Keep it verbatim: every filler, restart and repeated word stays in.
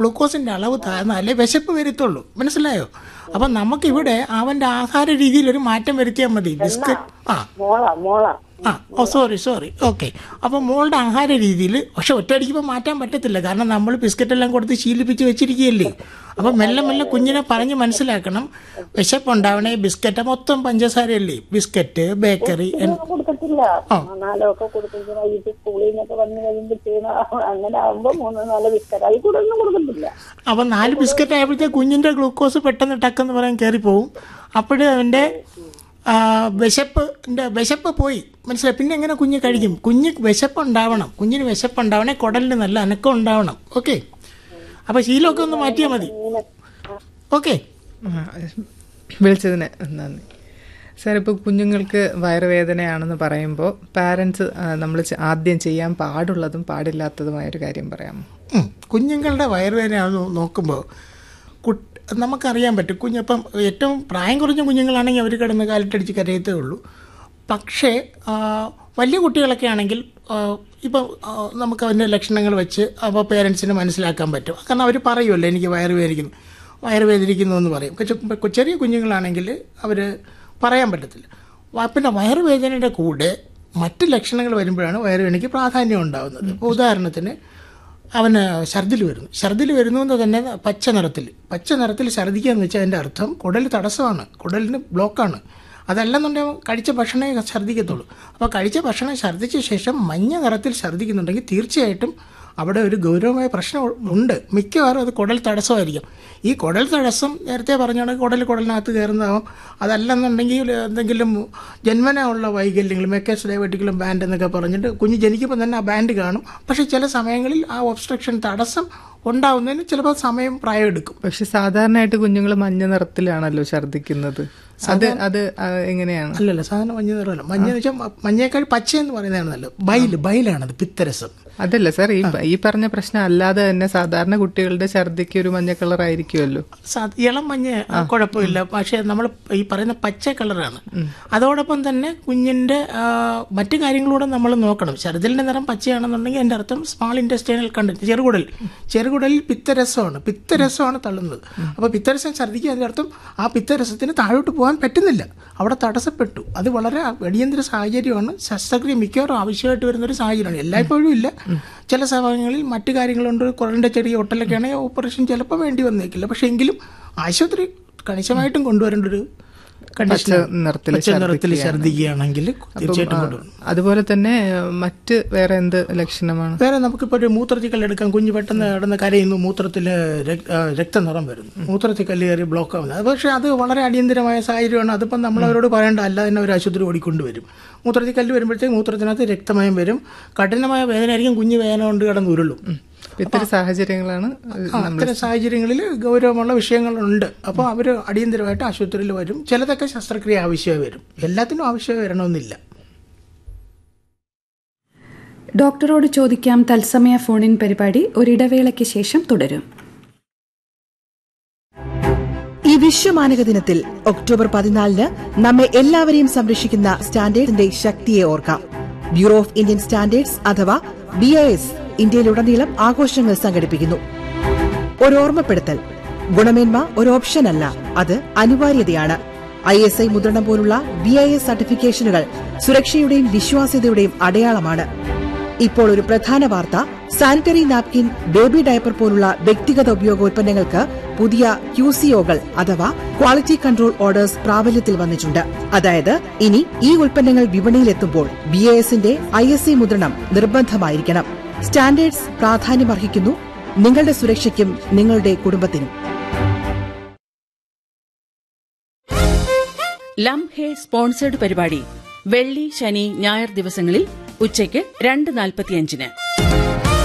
ഗ്ലൂക്കോസിൻ്റെ അളവ് താഴ്ന്നാലേ വിശപ്പ് വരുത്തുള്ളൂ. മനസ്സിലായോ? അപ്പം നമുക്കിവിടെ അവൻ്റെ ആഹാര രീതിയിൽ ഒരു മാറ്റം വരുത്തിയാൽ മതി. ബിസ്ക്കറ്റ് ആ ആ ഓ സോറി സോറി ഓക്കെ. അപ്പോൾ മോളുടെ ആഹാര രീതിയിൽ പക്ഷെ ഒറ്റയടിക്കുമ്പോൾ മാറ്റാൻ പറ്റത്തില്ല. കാരണം നമ്മൾ ബിസ്ക്കറ്റെല്ലാം കൊടുത്ത് ശീലിപ്പിച്ച് വെച്ചിരിക്കുകയല്ലേ. അപ്പം മെല്ലെ മെല്ലെ കുഞ്ഞിനെ പറഞ്ഞ് മനസ്സിലാക്കണം. വിശപ്പുണ്ടാവണേ ബിസ്ക്കറ്റ് മൊത്തം പഞ്ചസാരയല്ലേ, ബിസ്ക്കറ്റ് ബേക്കറി. അപ്പം നാല് ബിസ്ക്കറ്റ് ആയപ്പോഴത്തേക്ക് കുഞ്ഞിൻ്റെ ഗ്ലൂക്കോസ് പെട്ടെന്ന് ടക്കെന്ന് പറയാൻ കയറിപ്പോവും. അപ്പോഴും അവൻ്റെ വിശപ്പിൻ്റെ വിശപ്പ് പോയി. മനസ്സിലായി? പിന്നെ എങ്ങനെ കുഞ്ഞ് കഴിക്കും? കുഞ്ഞ് വിശപ്പുണ്ടാവണം. കുഞ്ഞിന് വിശപ്പുണ്ടാവണേ കുടലിന് നല്ല അനക്കം ഉണ്ടാവണം. ഓക്കെ, അപ്പോൾ ശീലമൊക്കെ ഒന്ന് മാറ്റിയാൽ മതി. ഓക്കെ, വിളിച്ചതിന് നന്ദി സാർ. ഇപ്പോൾ കുഞ്ഞുങ്ങൾക്ക് വയറുവേദനയാണെന്ന് പറയുമ്പോൾ പാരൻസ് നമ്മൾ ആദ്യം ചെയ്യാൻ പാടുള്ളതും പാടില്ലാത്തതുമായൊരു കാര്യം പറയാമോ? കുഞ്ഞുങ്ങളുടെ വയറുവേദനയാണെന്ന് നോക്കുമ്പോൾ കുട്ടി നമുക്കറിയാൻ പറ്റും. കുഞ്ഞപ്പം ഏറ്റവും പ്രായം കുറഞ്ഞ കുഞ്ഞുങ്ങളാണെങ്കിൽ അവർ കിടന്ന് കാലിട്ടടിച്ച് കരയത്തേ ഉള്ളൂ. പക്ഷേ വലിയ കുട്ടികളൊക്കെ ആണെങ്കിൽ ഇപ്പം നമുക്ക് അതിൻ്റെ ലക്ഷണങ്ങൾ വെച്ച് അപ്പോൾ പേരൻസിന് മനസ്സിലാക്കാൻ പറ്റും. കാരണം അവർ പറയുമല്ലോ എനിക്ക് വയറുവേദനിക്കുന്നു വയറുവേദനിക്കുന്നു എന്ന് പറയും. പക്ഷെ ചെറിയ കുഞ്ഞുങ്ങളാണെങ്കിൽ അവർ പറയാൻ പറ്റത്തില്ല. പിന്നെ വയറുവേദനയുടെ കൂടെ മറ്റ് ലക്ഷണങ്ങൾ വരുമ്പോഴാണ് വയറുവേദനയ്ക്ക് പ്രാധാന്യം ഉണ്ടാകുന്നത്. ഇപ്പോൾ ഉദാഹരണത്തിന് അവന് ഛർദിൽ വരുന്നു. ഛർദിൽ വരുന്നു എന്ന് തന്നെ പച്ച നിറത്തിൽ പച്ച നിറത്തിൽ ഛർദിക്കുക എന്ന് വെച്ചാൽ അതിൻ്റെ അർത്ഥം കുടൽ തടസ്സമാണ്, കുടലിന് ബ്ലോക്കാണ്. അതല്ലെന്നുണ്ടെങ്കിൽ കഴിച്ച ഭക്ഷണമേ ഛർദ്ദിക്കത്തുള്ളൂ. അപ്പോൾ കഴിച്ച ഭക്ഷണം ഛർദ്ദിച്ച ശേഷം മഞ്ഞ നിറത്തിൽ ഛർദ്ദിക്കുന്നുണ്ടെങ്കിൽ തീർച്ചയായിട്ടും അവിടെ ഒരു ഗൗരവമായ പ്രശ്നം ഉണ്ട്. മിക്കവാറും അത് കുടൽ തടസ്സമായിരിക്കും. ഈ കുടൽ തടസ്സം നേരത്തെ പറഞ്ഞാണെങ്കിൽ കുടൽ കുടലിനകത്ത് കയറുന്നതാവും. അതല്ലെന്നുണ്ടെങ്കിൽ എന്തെങ്കിലും ജന്മന ഉള്ള വൈകല്യങ്ങൾ, മെക്കേസ് ഡയബറ്റിക്കലും ബാൻഡ് എന്നൊക്കെ പറഞ്ഞിട്ട് കുഞ്ഞ് ജനിക്കുമ്പോൾ തന്നെ ആ ബാൻഡ് കാണും. പക്ഷേ ചില സമയങ്ങളിൽ ആ ഒബ്സ്ട്രക്ഷൻ തടസ്സം ഉണ്ടാവുന്നതിന് ചിലപ്പോൾ സമയം പ്രായം എടുക്കും. പക്ഷെ സാധാരണയായിട്ട് കുഞ്ഞുങ്ങൾ മഞ്ഞ നിറത്തിലാണല്ലോ ഛർദ്ദിക്കുന്നത്. അത് അത് എങ്ങനെയാണ്? അല്ലല്ല, സാധാരണ മഞ്ഞ നിറമല്ല. മഞ്ഞ എന്ന് വെച്ചാൽ മഞ്ഞയേക്കാൾ പച്ച എന്ന് പറയുന്നതാണ് നല്ലത്. ബൈൽ ബൈലാണത്, പിത്തരസം. അതല്ല സാർ, ഈ ഈ പറഞ്ഞ പ്രശ്നം അല്ലാതെ തന്നെ സാധാരണ കുട്ടികളുടെ ഛർദിക്ക് ഒരു മഞ്ഞ കളർ ആയിരിക്കുമല്ലോ. ഇളം മഞ്ഞ കുഴപ്പമില്ല, പക്ഷെ നമ്മൾ ഈ പറയുന്ന പച്ച കളറാണ്. അതോടൊപ്പം തന്നെ കുഞ്ഞിന്റെ മറ്റു കാര്യങ്ങളൂടെ നമ്മൾ നോക്കണം. ഛർദിലിന്റെ നിറം പച്ചയാണെന്നുണ്ടെങ്കിൽ എൻ്റെ അർത്ഥം സ്മാൾ ഇൻറ്റസ്റ്റൈനൽ കണ്ടന്റ്, ചെറുകുടൽ ചെറുകുടലിൽ പിത്തരസമാണ് പിത്തരസമാണ് തള്ളുന്നത്. അപ്പോൾ പിത്തരസം ഛർദിക്കുക, അതിൻ്റെ അർത്ഥം ആ പിത്തരസത്തിന് താഴോട്ട് പോകാൻ പറ്റുന്നില്ല, അവിടെ തടസ്സപ്പെട്ടു. അത് വളരെ അടിയന്തര സാഹചര്യമാണ്. ശസ്ത്രക്രിയ മിക്കവാറും ആവശ്യമായിട്ട് വരുന്നൊരു സാഹചര്യമാണ്. എല്ലായ്പ്പോഴും ഇല്ല, ചില സമയങ്ങളിൽ മറ്റു കാര്യങ്ങളുണ്ട്. കുടലിൻ്റെ ചെറിയ ഒട്ടലൊക്കെയാണെങ്കിൽ ഓപ്പറേഷൻ ചിലപ്പോൾ വേണ്ടി വന്നേക്കില്ല. പക്ഷേ എങ്കിലും ആശുപത്രി കണിശമായിട്ടും കൊണ്ടുവരേണ്ട ഒരു നിറത്തിൽ ഛർദിക്കുകയാണെങ്കിൽ തീർച്ചയായിട്ടും കൊണ്ടുവരും. അതുപോലെ തന്നെ മറ്റ് വേറെ എന്ത് ലക്ഷണമാണ്? വേറെ നമുക്കിപ്പോൾ ഒരു മൂത്രത്തിൽ കല്ലെടുക്കാം. കുഞ്ഞ് പെട്ടെന്ന് കിടന്ന് കരയുന്നു, മൂത്രത്തിൽ രക്തനിറം വരുന്നു, മൂത്രത്തിൽ കല്ല് കയറി ബ്ലോക്ക് ആവുന്നത്. അത് പക്ഷേ അത് വളരെ അടിയന്തരമായ സാഹചര്യമാണ്. അതിപ്പം നമ്മൾ അവരോട് പറയേണ്ട, അല്ലാതെ തന്നെ ഒരു ആശുപത്രി ഓടിക്കൊണ്ടുവരും. മൂത്രത്തിൽ കല്ല് വരുമ്പോഴത്തേക്ക് മൂത്രത്തിനകത്ത് രക്തമയം വരും, കഠിനമായ വേദനയായിരിക്കും, കുഞ്ഞ് വേദന കൊണ്ട് കിടന്ന് ഉരുളും. ഇത്തരം സാഹചര്യങ്ങളാണ് അത്തരം സാഹചര്യങ്ങളിൽ ഗൗരവമുള്ള വിഷയങ്ങളുണ്ട്. അപ്പോൾ അവർ അടിയന്തരമായിട്ട് ആശുപത്രിയിൽ വരും. ചിലതൊക്കെ ശസ്ത്രക്രിയ ആവശ്യമായി വരും. എല്ലാത്തിനും ആവശ്യമായി വരണമെന്നില്ല. ഡോക്ടറോട് ചോദിക്കാം തത്സമയ ഫോണിൻ പരിപാടി ഒരിടവേളയ്ക്ക് ശേഷം തുടരും. ഈ വിശ്വമാനക ദിനത്തിൽ ഒക്ടോബർ പതിനാലിന് നമ്മെ എല്ലാവരെയും സംരക്ഷിക്കുന്ന സ്റ്റാൻഡേർഡിന്റെ ശക്തിയെ ഓർക്കാം. ബ്യൂറോ ഓഫ് ഇന്ത്യൻ സ്റ്റാൻഡേർഡ്സ് അഥവാ ബി ഐ എസ് ഇന്ത്യയിലുടനീളം ആഘോഷങ്ങൾ സംഘടിപ്പിക്കുന്നു. ഒരു ഓർമ്മപ്പെടുത്തൽ: ഗുണമേന്മ ഒരു ഓപ്ഷനല്ല, അത് അനിവാര്യതയാണ്. ഐ എസ് ഐ മുദ്രണം പോലുള്ള ബി ഐ എസ് സർട്ടിഫിക്കേഷനുകൾ സുരക്ഷയുടെയും വിശ്വാസ്യതയുടെയും അടയാളമാണ്. ഇപ്പോൾ ഒരു പ്രധാന വാർത്ത: സാനിറ്ററി നാപ്കിൻ, ബേബി ഡയപ്പർ പോലുള്ള വ്യക്തിഗത ഉപയോഗോൽപ്പന്നങ്ങൾക്ക് പുതിയ ക്യു സി ഒകൾ അഥവാ ക്വാളിറ്റി കൺട്രോൾ ഓർഡേഴ്സ് പ്രാബല്യത്തിൽ വന്നിട്ടുണ്ട്. അതായത് ഇനി ഈ ഉൽപ്പന്നങ്ങൾ വിപണിയിലെത്തുമ്പോൾ ബി ഐ എസിന്റെ ഐ എസ് ഐ മുദ്രണം നിർബന്ധമായിരിക്കണം. സ്റ്റാൻഡേർഡ്സ് പ്രാധാന്യമർഹിക്കുന്നു, നിങ്ങളുടെ സുരക്ഷയ്ക്കും നിങ്ങളുടെ കുടുംബത്തിനും. ലംഹെ സ്പോൺസേഡ് പരിപാടി വെള്ളി, ശനി, ഞായർ ദിവസങ്ങളിൽ ഉച്ചയ്ക്ക് രണ്ട് നാൽപ്പത്തിയഞ്ചിന്.